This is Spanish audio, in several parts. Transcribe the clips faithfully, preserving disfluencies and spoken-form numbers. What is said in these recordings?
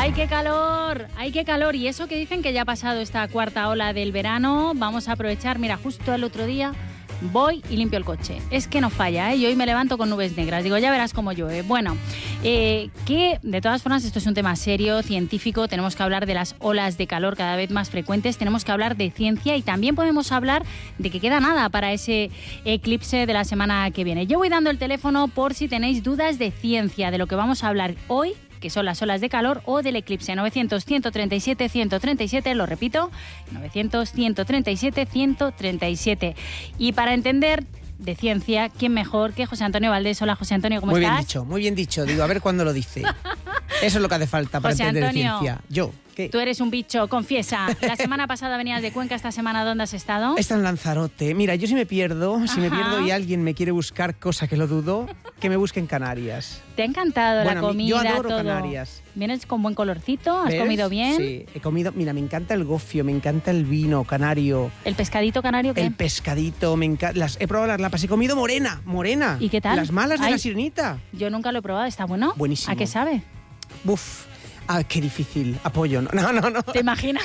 ¡Ay, qué calor! ¡Ay, qué calor! Y eso que dicen que ya ha pasado esta cuarta ola del verano, vamos a aprovechar. Mira, justo el otro día voy y limpio el coche. Es que no falla, ¿eh? Y hoy me levanto con nubes negras. Digo, ya verás cómo llueve. Bueno, eh, que de todas formas esto es un tema serio, científico. Tenemos que hablar de las olas de calor cada vez más frecuentes. Tenemos que hablar de ciencia y también podemos hablar de que queda nada para ese eclipse de la semana que viene. Yo voy dando el teléfono por si tenéis dudas de ciencia, de lo que vamos a hablar hoy, que son las olas de calor, o del eclipse. Novecientos, ciento treinta y siete, ciento treinta y siete, lo repito, novecientos, ciento treinta y siete, ciento treinta y siete. Y para entender de ciencia, ¿quién mejor que José Antonio Valdés? Hola, José Antonio, ¿cómo muy estás? Muy bien dicho, muy bien dicho. Digo, a ver cuándo lo dice. Eso es lo que hace falta para José entender Antonio, ciencia. Yo, ¿qué? Tú eres un bicho, confiesa. La semana pasada venías de Cuenca, esta semana ¿dónde has estado? Está en Lanzarote. Mira, yo si me pierdo, Ajá. si me pierdo y alguien me quiere buscar, cosa que lo dudo, que me busque en Canarias. ¿Te ha encantado bueno, la comida? Yo adoro todo. Canarias. ¿Vienes con buen colorcito? ¿Has ¿Ves? comido bien? Sí, he comido. Mira, me encanta el gofio, me encanta el vino canario. ¿El pescadito canario qué? El pescadito, me encanta. Las, he probado las lapas, he comido morena, morena. ¿Y qué tal? Las malas de Ay, la sirenita. Yo nunca lo he probado, ¿está bueno? Buenísimo. ¿A qué sabe? Buf. Ah, qué difícil. Apoyo. No, no, no. ¿Te imaginas?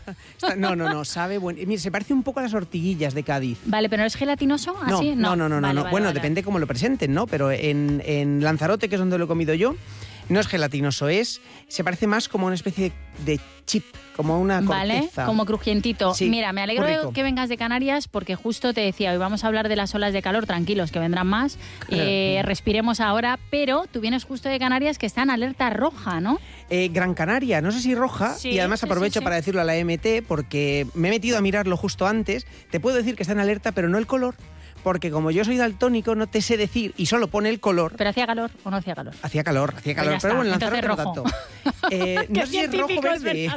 No, no, no. Sabe bueno. Mira, se parece un poco a las ortiguillas de Cádiz. Vale, pero ¿no es gelatinoso? ¿Así? No, no, no, no. Vale, no. vale, bueno, vale. depende cómo lo presenten, ¿no? Pero en, en Lanzarote, que es donde lo he comido yo, no es gelatinoso, es se parece más como una especie de chip, como una corteza. Vale, como crujientito. Sí, Mira, me alegro que vengas de Canarias porque justo te decía, hoy vamos a hablar de las olas de calor, tranquilos, que vendrán más. Eh, respiremos ahora, pero tú vienes justo de Canarias que está en alerta roja, ¿no? Eh, Gran Canaria, no sé si roja, sí, y además sí, aprovecho sí, sí. para decirlo a la M T porque me he metido a mirarlo justo antes. Te puedo decir que está en alerta, pero no el color. Porque como yo soy daltónico, no te sé decir, y solo pone el color. ¿Pero hacía calor o no hacía calor? Hacía calor, hacía calor, pues pero bueno, en Lanzarote no tanto. Eh, no sé si es rojo verde.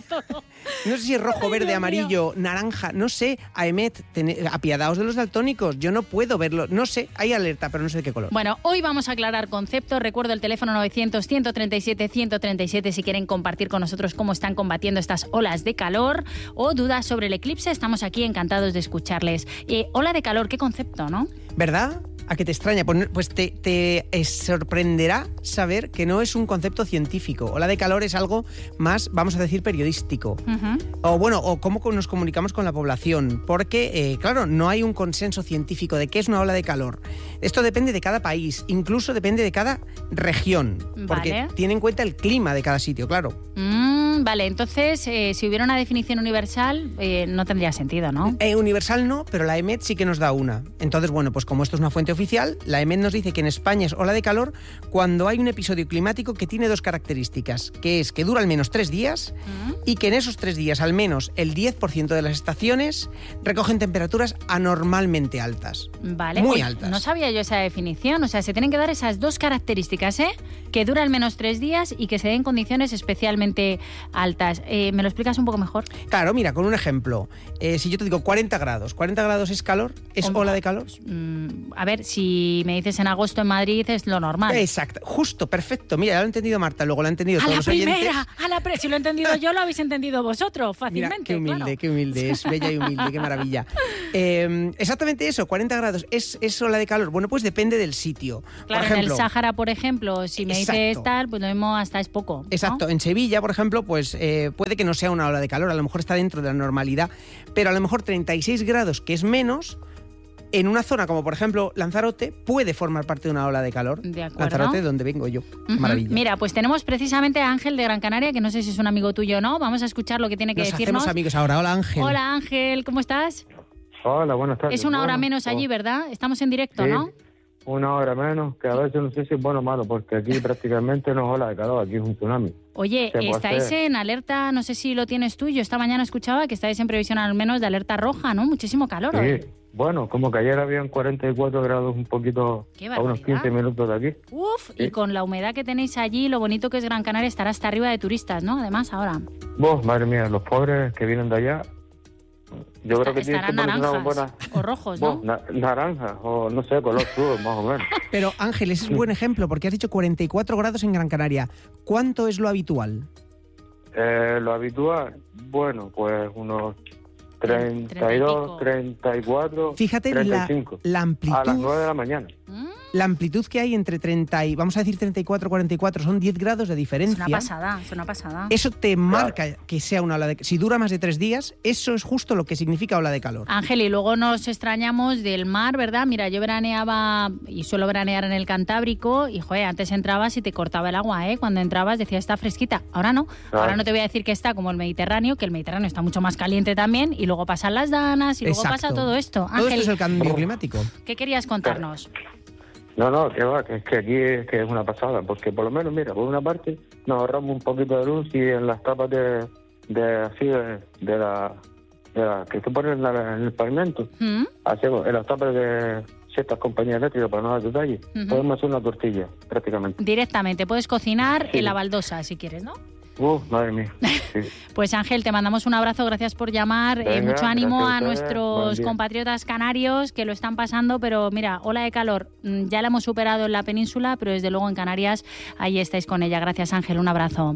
No sé si es rojo, verde, amarillo, naranja, no sé. Aemet, ten, apiadaos de los daltónicos, yo no puedo verlo, no sé, hay alerta, pero no sé de qué color. Bueno, hoy vamos a aclarar conceptos. Recuerdo el teléfono novecientos, ciento treinta y siete, ciento treinta y siete si quieren compartir con nosotros cómo están combatiendo estas olas de calor o dudas sobre el eclipse. Estamos aquí encantados de escucharles. Eh, ola de calor, qué concepto, ¿no? ¿Verdad? ¿A qué te extraña? Pues te, te sorprenderá saber que no es un concepto científico. Ola de calor es algo más, vamos a decir, periodístico. Uh-huh. O bueno, o cómo nos comunicamos con la población. Porque, eh, claro, no hay un consenso científico de qué es una ola de calor. Esto depende de cada país, incluso depende de cada región. Porque vale. tiene en cuenta el clima de cada sitio, claro. Mm, vale, entonces, eh, si hubiera una definición universal, eh, no tendría sentido, ¿no? Eh, universal no, pero la EMET sí que nos da una. Entonces, bueno, pues como esto es una fuente oficial, la EMET nos dice que en España es ola de calor cuando hay un episodio climático que tiene dos características, que es que dura al menos tres días uh-huh. y que en esos tres días al menos el diez por ciento de las estaciones recogen temperaturas anormalmente altas. Vale. Muy Uy, altas. No sabía yo esa definición, o sea, se tienen que dar esas dos características, ¿eh? Que dura al menos tres días y que se den condiciones especialmente altas. Eh, ¿Me lo explicas un poco mejor? Claro, mira, con un ejemplo. Eh, si yo te digo cuarenta grados, ¿cuarenta grados es calor? ¿Es Hombre, ola de calor? Mm, a ver, si me dices en agosto en Madrid es lo normal. Exacto, justo, perfecto. Mira, ya lo ha entendido Marta, luego lo han entendido a todos la los primera, oyentes. A la primera, si lo he entendido yo, lo habéis entendido vosotros fácilmente. Mira, qué humilde, claro. qué humilde, es bella y humilde, qué maravilla. Eh, exactamente eso, cuarenta grados, ¿es, ¿es ola de calor? Bueno, pues depende del sitio. Claro, por ejemplo, en el Sáhara, por ejemplo, si me exacto. dices tal, pues lo mismo hasta es poco, ¿no? Exacto, en Sevilla, por ejemplo, pues eh, puede que no sea una ola de calor, a lo mejor está dentro de la normalidad, pero a lo mejor treinta y seis grados, que es menos, en una zona como por ejemplo Lanzarote, puede formar parte de una ola de calor. De acuerdo. Lanzarote, donde vengo yo. Uh-huh. Maravilla. Mira, pues tenemos precisamente a Ángel de Gran Canaria, que no sé si es un amigo tuyo o no. Vamos a escuchar lo que tiene que Nos decirnos. hacemos amigos ahora. Hola, Ángel. Hola, Ángel, ¿cómo estás? Hola, buenas tardes. Es una hora bueno, menos allí, ¿verdad? Estamos en directo, sí, ¿no? Una hora menos, que a veces no sé si es bueno o malo, porque aquí prácticamente no es ola de calor, aquí es un tsunami. Oye, Se estáis puede en alerta, no sé si lo tienes tú, yo esta mañana escuchaba que estáis en previsión al menos de alerta roja, ¿no? Muchísimo calor. Sí, ¿eh? bueno, como que ayer habían cuarenta y cuatro grados un poquito a unos quince minutos de aquí. Uf, sí. Y con la humedad que tenéis allí, lo bonito que es Gran Canaria, estará hasta arriba de turistas, ¿no? Además, ahora. Vos, madre mía, los pobres que vienen de allá, yo Está, creo que tienen que estarán ponerse naranjas una buena... o rojos, ¿no? Vos, na naranjas o no sé, color sur, más o menos. Pero Ángel, ese es un buen ejemplo, porque has dicho cuarenta y cuatro grados en Gran Canaria. ¿Cuánto es lo habitual? Eh, lo habitual, bueno, pues unos treinta y dos, treinta y cuatro, Fíjate treinta y cinco. La, la amplitud. A las nueve de la mañana. Mm. la amplitud que hay entre treinta y, vamos a decir treinta y cuatro, cuarenta y cuatro, son diez grados de diferencia. Es una pasada, es una pasada. Eso te marca que sea una ola de calor. Si dura más de tres días, eso es justo lo que significa ola de calor. Ángel, y luego nos extrañamos del mar, ¿verdad? Mira, yo veraneaba y suelo veranear en el Cantábrico y, joder, antes entrabas y te cortaba el agua, ¿eh? Cuando entrabas decías, está fresquita. Ahora no. Claro. Ahora no te voy a decir que está como el Mediterráneo, que el Mediterráneo está mucho más caliente también, y luego pasan las danas y luego Exacto. pasa todo esto. Ángel, todo esto es el cambio climático. ¿Qué querías contarnos? No, no, que va, que es que aquí es, que es una pasada, porque por lo menos, mira, por una parte nos ahorramos un poquito de luz y en las tapas de, de así, de, de la, de la que se ponen en, la, en el pavimento, ¿Mm? hacemos en las tapas de ciertas compañías eléctricas, para no dar detalles, uh-huh. podemos hacer una tortilla, prácticamente. Directamente, puedes cocinar sí. en la baldosa, si quieres, ¿no? Uh, madre mía. Sí. Pues Ángel, te mandamos un abrazo, gracias por llamar. Venga, eh, mucho ánimo a, a nuestros compatriotas canarios que lo están pasando, pero mira, ola de calor, ya la hemos superado en la península, pero desde luego en Canarias ahí estáis con ella. Gracias, Ángel, un abrazo.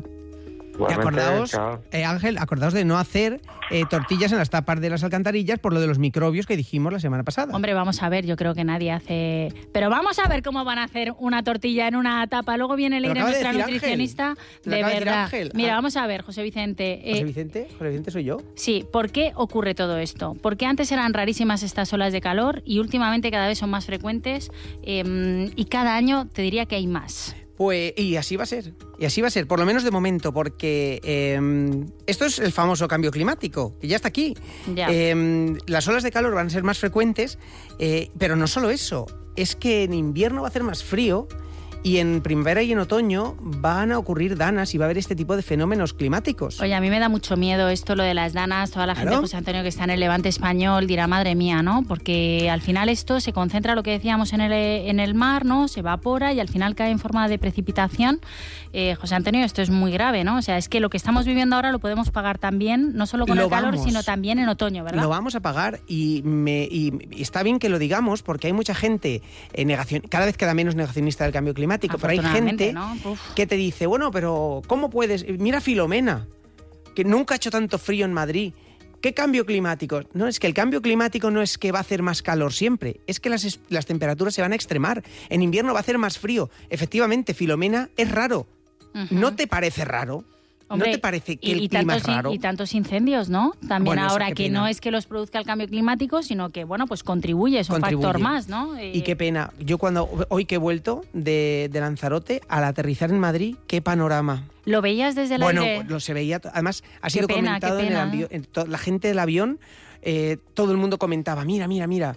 Y acordaos, eh, Ángel, acordaos de no hacer eh, tortillas en las tapas de las alcantarillas por lo de los microbios que dijimos la semana pasada. Hombre, vamos a ver, yo creo que nadie hace... Pero vamos a ver cómo van a hacer una tortilla en una tapa. Luego viene Leire, nuestra de nutricionista. Ángel. De verdad. De Mira, vamos a ver, José Vicente. Eh, ¿José Vicente? ¿José Vicente soy yo? Sí, ¿por qué ocurre todo esto? Porque antes eran rarísimas estas olas de calor y últimamente cada vez son más frecuentes eh, y cada año te diría que hay más. Pues, y así va a ser, y así va a ser, por lo menos de momento, porque eh, esto es el famoso cambio climático, que ya está aquí. Ya. Eh, las olas de calor van a ser más frecuentes, eh, pero no solo eso, es que en invierno va a hacer más frío y en primavera y en otoño van a ocurrir danas y va a haber este tipo de fenómenos climáticos. Oye, a mí me da mucho miedo esto, lo de las danas. Toda la ¿Claro? gente, José Antonio, que está en el Levante español dirá, madre mía, ¿no? Porque al final esto se concentra, lo que decíamos, en el, en el mar, ¿no? Se evapora y al final cae en forma de precipitación. Eh, José Antonio, esto es muy grave, ¿no? O sea, es que lo que estamos viviendo ahora lo podemos pagar también, no solo con lo el calor, vamos. sino también en otoño, ¿verdad? Lo vamos a pagar y, me, y, y está bien que lo digamos porque hay mucha gente, eh, negacion, cada vez queda menos negacionista del cambio climático, pero hay gente ¿no? que te dice, bueno, pero ¿cómo puedes? Mira Filomena, que nunca ha hecho tanto frío en Madrid. ¿Qué cambio climático? No, es que el cambio climático no es que va a hacer más calor siempre, es que las, las temperaturas se van a extremar. En invierno va a hacer más frío. Efectivamente, Filomena, es raro. Uh-huh. ¿No te parece raro? Hombre, ¿No te parece que y, el y clima tantos, es raro? Y, y tantos incendios, ¿no? También bueno, ahora que pena. no es que los produzca el cambio climático, sino que, bueno, pues contribuye, es un contribuye. factor más, ¿no? Eh... Y qué pena. Yo cuando, hoy que he vuelto de, de Lanzarote, al aterrizar en Madrid, qué panorama. ¿Lo veías desde el bueno, aire? Bueno, lo se veía, además ha qué sido pena, comentado pena, en el avión, en to, la gente del avión, eh, todo el mundo comentaba, mira, mira, mira,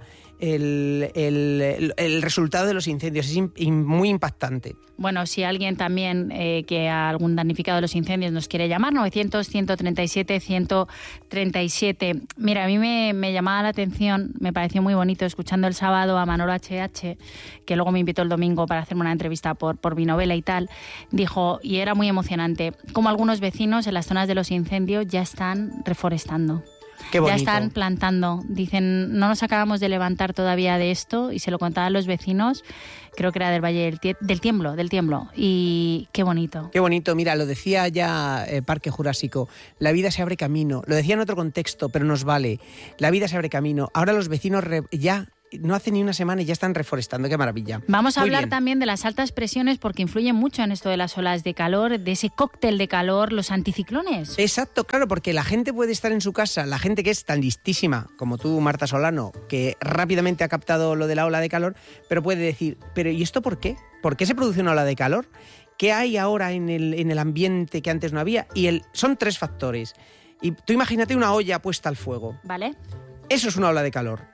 el, el, el, el resultado de los incendios es in, in, muy impactante. Bueno, si alguien también eh, que a algún damnificado de los incendios nos quiere llamar, novecientos, ciento treinta y siete, ciento treinta y siete. Mira, a mí me, me llamaba la atención, me pareció muy bonito escuchando el sábado a Manolo H H, que luego me invitó el domingo para hacerme una entrevista por, por mi novela y tal. Dijo, y era muy emocionante, como algunos vecinos en las zonas de los incendios ya están reforestando. Qué bonito. Ya están plantando. Dicen, no nos acabamos de levantar todavía de esto, y se lo contaban los vecinos, creo que era del Valle del, Tie- del Tiemblo, del Tiemblo. Y qué bonito. Qué bonito. Mira, lo decía ya eh, Parque Jurásico, la vida se abre camino. Lo decía en otro contexto, pero nos vale. La vida se abre camino. Ahora los vecinos re- ya... No hace ni una semana y ya están reforestando. ¡Qué maravilla! Vamos a Muy hablar bien. también de las altas presiones porque influyen mucho en esto de las olas de calor, de ese cóctel de calor, los anticiclones. Exacto, claro, porque la gente puede estar en su casa, la gente que es tan listísima como tú, Marta Solano, que rápidamente ha captado lo de la ola de calor, pero puede decir, ¿pero y esto por qué? ¿Por qué se produce una ola de calor? ¿Qué hay ahora en el, en el ambiente que antes no había? Y el, son tres factores. Y tú imagínate una olla puesta al fuego. ¿Vale? Eso es una ola de calor.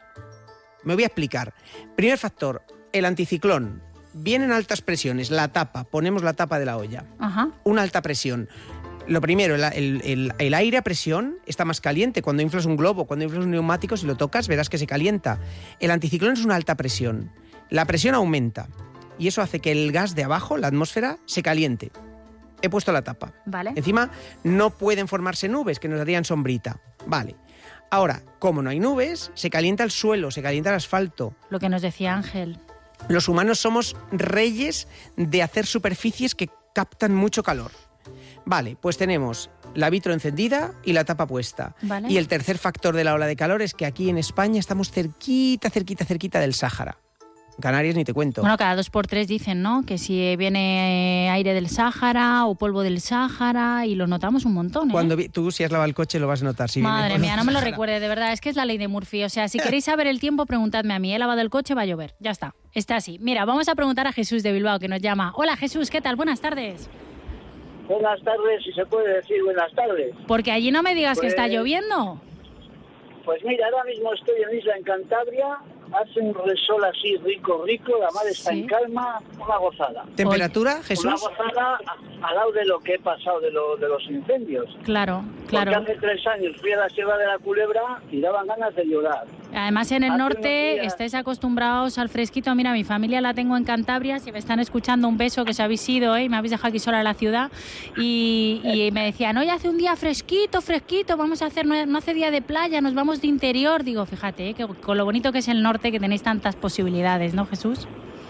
Me voy a explicar. Primer factor, el anticiclón. Vienen altas presiones, la tapa, ponemos la tapa de la olla. Ajá. Una alta presión. Lo primero, el, el, el, el aire a presión está más caliente. Cuando inflas un globo, cuando inflas un neumático, si lo tocas, verás que se calienta. El anticiclón es una alta presión. La presión aumenta y eso hace que el gas de abajo, la atmósfera, se caliente. He puesto la tapa. Vale. Encima, no pueden formarse nubes que nos darían sombrita. Vale. Ahora, como no hay nubes, se calienta el suelo, se calienta el asfalto. Lo que nos decía Ángel. Los humanos somos reyes de hacer superficies que captan mucho calor. Vale, pues tenemos la vitro encendida y la tapa puesta. Vale. Y el tercer factor de la ola de calor es que aquí en España estamos cerquita, cerquita, cerquita del Sáhara. Canarias ni te cuento. Bueno, cada dos por tres dicen, ¿no? Que si viene aire del Sáhara o polvo del Sáhara, y lo notamos un montón, ¿eh? Cuando vi, tú, si has lavado el coche, lo vas a notar. Si Madre mía, no me lo recuerde, de verdad, es que es la ley de Murphy. O sea, si queréis saber el tiempo, preguntadme a mí. He lavado el coche, va a llover. Ya está, está así. Mira, vamos a preguntar a Jesús de Bilbao, que nos llama. Hola, Jesús, ¿qué tal? Buenas tardes. Buenas tardes, si se puede decir buenas tardes. Porque allí no me digas pues, que está lloviendo. Pues mira, ahora mismo estoy en Isla, en Cantabria. Hace un resol así rico, rico, la mar está sí. en calma, una gozada. ¿Temperatura, Jesús? Una gozada al lado de lo que he pasado de, lo, de los incendios. Claro, claro. Porque hace tres años fui a la Sierra de la Culebra y daban ganas de llorar. Además, en el hace norte estáis acostumbrados al fresquito. Mira, mi familia la tengo en Cantabria. Si me están escuchando, un beso, que os habéis ido, ¿eh? Y me habéis dejado aquí sola en la ciudad. Y, y me decían, hoy hace un día fresquito, fresquito, vamos a hacer, no, no hace día de playa, nos vamos de interior. Digo, fíjate, ¿eh? que con lo bonito que es el norte, que tenéis tantas posibilidades, ¿no, Jesús?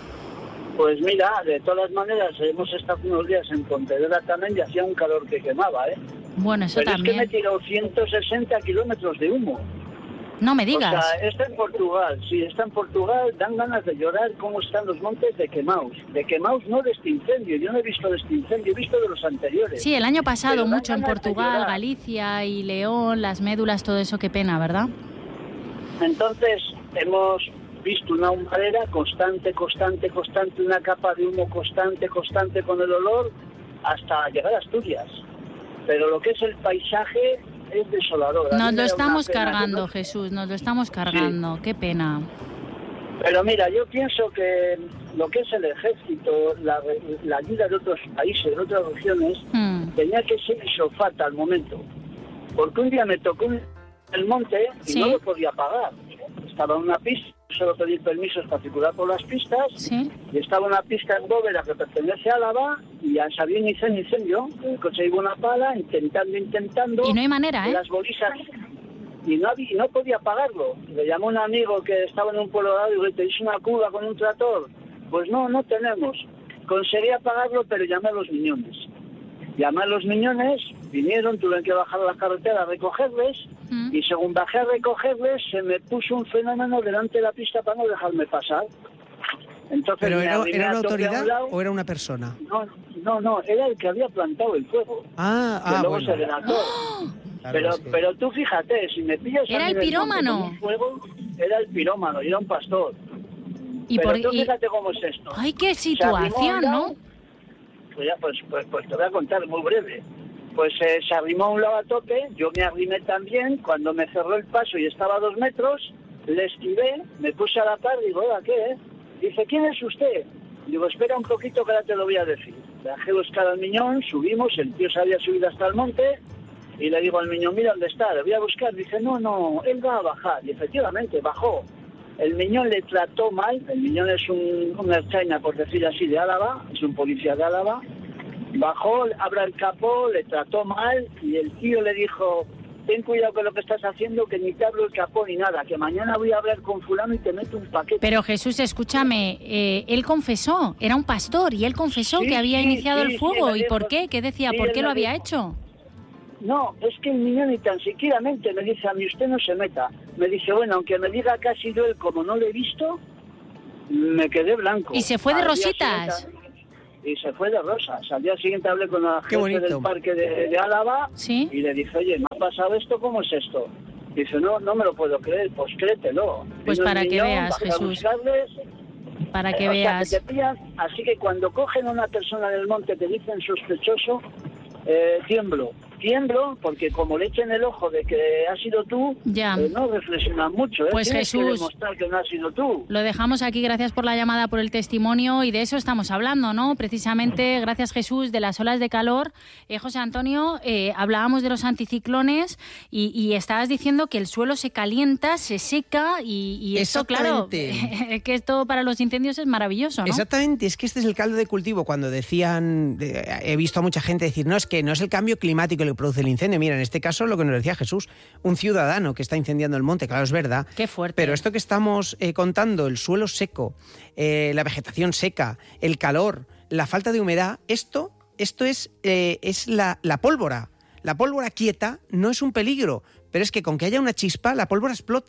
Pues mira, de todas maneras, hemos estado unos días en Pontevedra también y hacía un calor que quemaba, ¿eh? Bueno, eso Pero también. es que me tiró ciento sesenta kilómetros de humo. No me digas. O sea, está en Portugal, sí, está en Portugal, dan ganas de llorar cómo están los montes de quemaos. De quemaos, no de este incendio, yo no he visto de este incendio, he visto de los anteriores. Sí, el año pasado mucho en Portugal, Galicia y León, las médulas, todo eso, qué pena, ¿verdad? Entonces, hemos visto una humareda constante, constante, constante, una capa de humo constante, constante con el olor, hasta llegar a Asturias. Pero lo que es el paisaje es desolador. Nos lo estamos cargando, no... Jesús, nos lo estamos cargando, sí. Qué pena. Pero mira, yo pienso que lo que es el ejército, la, la ayuda de otros países, de otras regiones, mm. tenía que ser isofata al momento. Porque un día me tocó el monte y ¿sí? no lo podía pagar. Estaba en una pista, solo pedir permisos para circular por las pistas, ¿sí? y estaba una pista en Bóveda que pertenece a Álava, y ya sabía iniciar incendio. El coche iba una pala, intentando, intentando. Y no hay manera, ¿eh? Las bolsas, y no, había, y no podía pagarlo. Le llamó un amigo que estaba en un pueblo de lado y le dije, ¿te una cuba con un tractor? Pues no, no tenemos. Conseguía pagarlo, pero llamé a los miñones. Llamé a los miñones, vinieron, tuve que bajar a la carretera a recogerles, mm. y según bajé a recogerles, se me puso un fenómeno delante de la pista para no dejarme pasar. Entonces, ¿pero era, era una autoridad lado, o era una persona? No, no, no, era el que había plantado el fuego. Ah, que ah luego bueno. se delató. ¡Oh! Claro, pero, es que... pero tú fíjate, si me pillas... Era el pirómano. El fuego, era el pirómano, y era un pastor. ¿Y pero por, tú y... fíjate cómo es esto. Ay, qué situación, ¿no? Pues ya, pues, pues, pues te voy a contar muy breve. Pues eh, se arrimó a un lado a tope, yo me arrimé también, cuando me cerró el paso y estaba a dos metros, le esquivé, me puse a la par, digo, ¿ahora qué? Dice, ¿quién es usted? Digo, espera un poquito que ahora te lo voy a decir. Bajé a buscar al miñón, subimos, el tío se había subido hasta el monte, y le digo al miñón, mira dónde está, le voy a buscar. Dice, no, no, él va a bajar. Y efectivamente, bajó. El miñón le trató mal, el miñón es un, un erchaina, por decir así, de Álava, es un policía de Álava. Bajó, abre el capó, le trató mal y el tío le dijo, ten cuidado con lo que estás haciendo, que ni te abro el capó ni nada, que mañana voy a hablar con fulano y te meto un paquete. Pero Jesús, escúchame, eh, él confesó, era un pastor y él confesó sí, que había sí, iniciado sí, el fuego. Sí, ¿y por qué? ¿Qué decía? Sí, ¿por qué lo había dijo. hecho? No, es que el niño ni tan siquiera mente, me dice, a mí usted no se meta. Me dice, bueno, aunque me diga que ha sido él, como no lo he visto, me quedé blanco. ¿Y se fue de Al rositas? Y se fue de rosas. Al día siguiente hablé con la jefe del parque de, de Álava, ¿sí? Y le dije, oye, ¿me ha pasado esto? ¿Cómo es esto? Dice, no, no me lo puedo creer. Pues créetelo. Pues Vino para que niñón, veas, Jesús. Para que eh, veas. O sea, que te pillan, así que cuando cogen a una persona del monte que dicen sospechoso, eh, tiemblo. Tiemblo porque como le echen el ojo de que has sido tú, ya. Eh, no reflexionan mucho. ¿eh? Pues Tienes Jesús, que demostrar que no has sido tú. Lo dejamos aquí, gracias por la llamada, por el testimonio, y de eso estamos hablando, ¿no? Precisamente, gracias Jesús, de las olas de calor. Eh, José Antonio, eh, hablábamos de los anticiclones y, y estabas diciendo que el suelo se calienta, se seca y, y esto, claro, que esto para los incendios es maravilloso, ¿no? Exactamente, es que este es el caldo de cultivo. Cuando decían, eh, he visto a mucha gente decir, no, es que no es el cambio climático el que produce el incendio. Mira, en este caso lo que nos decía Jesús, un ciudadano que está incendiando el monte, claro, es verdad. Qué fuerte. Pero esto que estamos eh, contando, el suelo seco, eh, la vegetación seca, el calor, la falta de humedad, esto, esto es, eh, es la, la pólvora. La pólvora quieta no es un peligro, pero es que con que haya una chispa, la pólvora explota.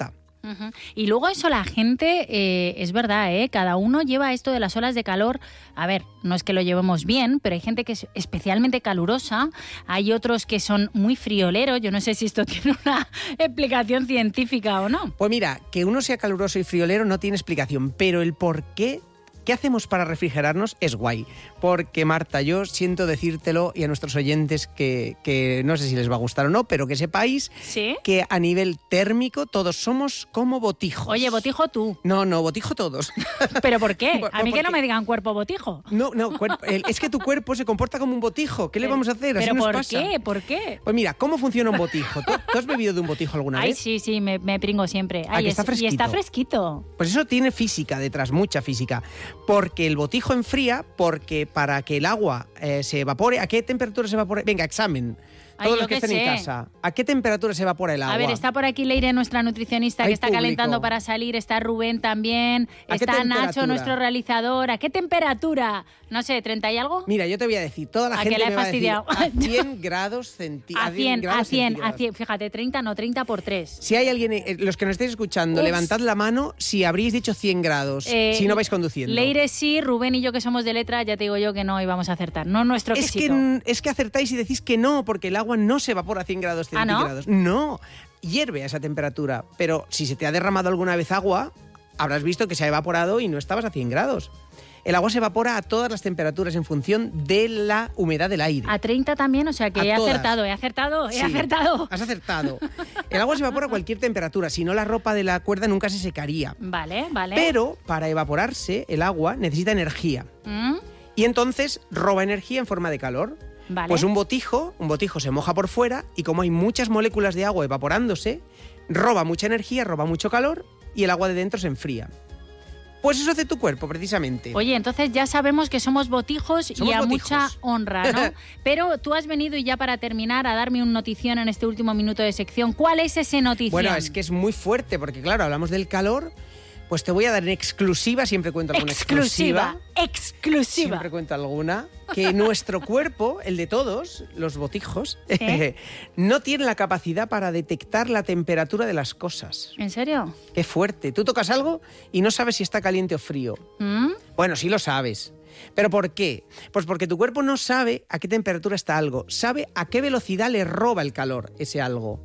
Uh-huh. Y luego eso la gente, eh, es verdad, ¿eh? Cada uno lleva esto de las olas de calor, a ver, no es que lo llevemos bien, pero hay gente que es especialmente calurosa, hay otros que son muy frioleros, yo no sé si esto tiene una explicación científica o no. Pues mira, que uno sea caluroso y friolero no tiene explicación, pero el por qué... ¿Qué hacemos para refrigerarnos? Es guay. Porque, Marta, yo siento decírtelo y a nuestros oyentes que, que no sé si les va a gustar o no, pero que sepáis ¿Sí? que a nivel térmico todos somos como botijos. Oye, botijo tú. No, no, botijo todos. ¿Pero por qué? Por- A mí porque- que no me digan cuerpo botijo. No, no, cuerp- el- es que tu cuerpo se comporta como un botijo. ¿Qué le vamos a hacer? Así ¿Pero nos por pasa. qué? ¿Por qué? Pues mira, ¿cómo funciona un botijo? ¿Tú, tú has bebido de un botijo alguna Ay, vez? sí, sí, me, me pringo siempre. ¿A Ay, que está es- y fresquito? está fresquito. Pues eso tiene física detrás, mucha física. Porque el botijo enfría, porque para que el agua eh, se evapore, ¿a qué temperatura se evapora? Venga, examen. Ay, Todos yo los que qué estén en sé. casa. ¿A qué temperatura se evapora el agua? A ver, está por aquí Leire, nuestra nutricionista, Hay que está público. calentando para salir. Está Rubén también. ¿A qué Está Nacho, temperatura? nuestro realizador. ¿A qué temperatura? No sé, ¿treinta y algo? Mira, yo te voy a decir, toda la ¿A gente que le he me va a decir fastidiado? a cien grados centígrados. A cien, a cien, a centígrados. cien. Fíjate, treinta, no, treinta por tres. Si hay alguien, eh, los que nos estáis escuchando, Ups. levantad la mano si habréis dicho cien grados, Eh, si no vais conduciendo. Leire sí, Rubén y yo que somos de letra, ya te digo yo que no íbamos a acertar. No nuestro Es que, quesito. n- es que acertáis y decís que no, porque el agua no se evapora a cien grados ¿Ah, no? centígrados. No, hierve a esa temperatura. Pero si se te ha derramado alguna vez agua, habrás visto que se ha evaporado y no estabas a cien grados. El agua se evapora a todas las temperaturas en función de la humedad del aire. A treinta también, o sea que A he todas. acertado, he acertado, he Sí, acertado. Has acertado. El agua se evapora a cualquier temperatura, si no la ropa de la cuerda nunca se secaría. Vale, vale. Pero para evaporarse, el agua necesita energía. ¿Mm? Y entonces roba energía en forma de calor. Vale. Pues un botijo, un botijo se moja por fuera y como hay muchas moléculas de agua evaporándose, roba mucha energía, roba mucho calor y el agua de dentro se enfría. Pues eso hace tu cuerpo, precisamente. Oye, entonces ya sabemos que somos botijos Somos y a botijos. mucha honra, ¿no? Pero tú has venido, y ya para terminar, a darme un notición en este último minuto de sección. ¿Cuál es ese notición? Bueno, es que es muy fuerte porque, claro, hablamos del calor, pues te voy a dar en exclusiva, siempre cuento alguna exclusiva, exclusiva. exclusiva. Siempre cuento alguna, que nuestro cuerpo, el de todos, los botijos, ¿Eh? no tiene la capacidad para detectar la temperatura de las cosas. ¿En serio? Qué fuerte. Tú tocas algo y no sabes si está caliente o frío. ¿Mm? Bueno, sí lo sabes. ¿Pero por qué? Pues porque tu cuerpo no sabe a qué temperatura está algo, sabe a qué velocidad le roba el calor ese algo.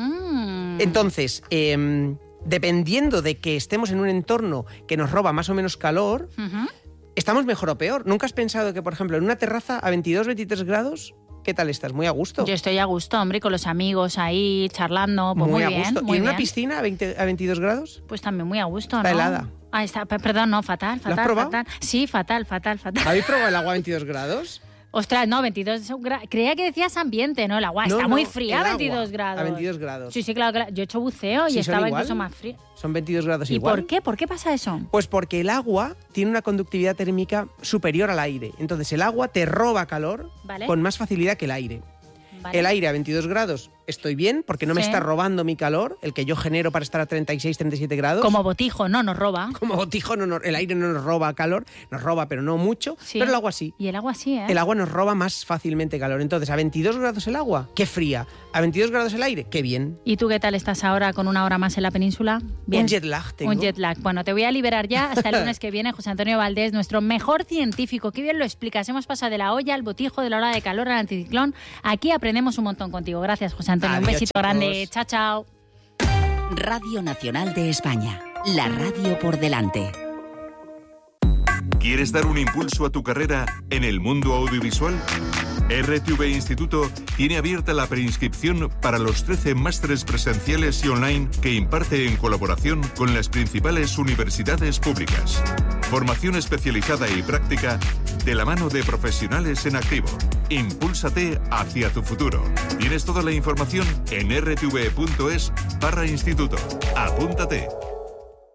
Mm. Entonces, eh, dependiendo de que estemos en un entorno que nos roba más o menos calor, Ujú. estamos mejor o peor. ¿Nunca has pensado que, por ejemplo, en una terraza a veintidós, veintitrés grados, qué tal estás? Muy a gusto. Yo estoy a gusto, hombre, con los amigos ahí charlando. Pues muy, a bien, gusto. muy ¿Y en una bien. piscina a, veinte, a veintidós grados? Pues también muy a gusto, Está ¿no? helada. Ah, está, pe- perdón, no, fatal, ¿Lo has fatal, probado? fatal. Sí, fatal, fatal, fatal. ¿Habéis probado el agua a veintidós grados? Ostras, no, veintidós gra- Creía que decías ambiente, ¿no? El agua No, está no, muy fría el a agua, veintidós grados. a veintidós grados. Sí, sí, claro, claro. Yo he hecho buceo y Sí, son estaba igual. incluso más fría. Son veintidós grados ¿Y igual. por qué? ¿Por qué pasa eso? Pues porque el agua tiene una conductividad térmica superior al aire. Entonces el agua te roba calor Vale. con más facilidad que el aire. Vale. El aire a veintidós grados estoy bien porque no me Sí. está robando mi calor, el que yo genero para estar a treinta y seis, treinta y siete grados. Como botijo, no, nos roba. Como botijo, no, no, el aire no nos roba calor, nos roba pero no mucho, Sí. pero el agua sí. Y el agua sí, ¿eh? El agua nos roba más fácilmente calor. Entonces, a veintidós grados el agua, qué fría. A veintidós grados el aire, qué bien. ¿Y tú qué tal estás ahora con una hora más en la península? Bien. Un jet lag tengo. Un jet lag. Bueno, te voy a liberar ya hasta el lunes que viene. José Antonio Valdés, nuestro mejor científico. Qué bien lo explicas. Hemos pasado de la olla al botijo, de la ola de calor al anticiclón. Aquí aprendemos un montón contigo. Gracias, José Antonio. Adiós, un besito chicos. grande. Chao, chao. Radio Nacional de España. La radio por delante. ¿Quieres dar un impulso a tu carrera en el mundo audiovisual? R T V Instituto tiene abierta la preinscripción para los trece másteres presenciales y online que imparte en colaboración con las principales universidades públicas. Formación especializada y práctica de la mano de profesionales en activo. Impúlsate hacia tu futuro. Tienes toda la información en r t v punto es barra instituto. Apúntate.